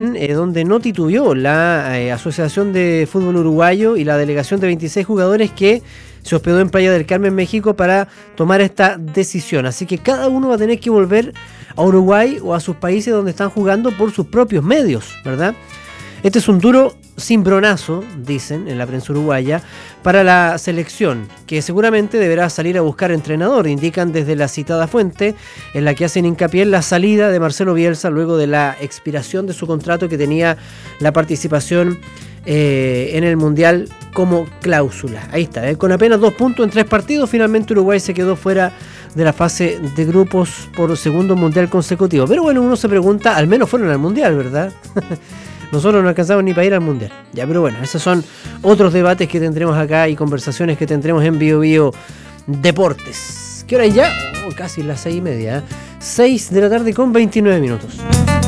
también donde no titubeó la Asociación de Fútbol Uruguayo y la delegación de 26 jugadores que se hospedó en Playa del Carmen, México, para tomar esta decisión. Así que cada uno va a tener que volver a Uruguay o a sus países donde están jugando por sus propios medios, ¿verdad? Este es un duro cimbronazo, dicen en la prensa uruguaya, para la selección, que seguramente deberá salir a buscar entrenador, indican desde la citada fuente, en la que hacen hincapié en la salida de Marcelo Bielsa luego de la expiración de su contrato que tenía la participación en el Mundial como cláusula. Ahí está, con apenas 2 puntos en 3 partidos, finalmente Uruguay se quedó fuera de la fase de grupos por segundo Mundial consecutivo. Pero bueno, uno se pregunta, al menos fueron al Mundial, ¿verdad? Nosotros no alcanzamos ni para ir al Mundial. Ya, pero bueno, esos son otros debates que tendremos acá y conversaciones que tendremos en Bio Bio Deportes. ¿Qué hora es ya? Casi las 6:30. 6 de la tarde con 29 minutos.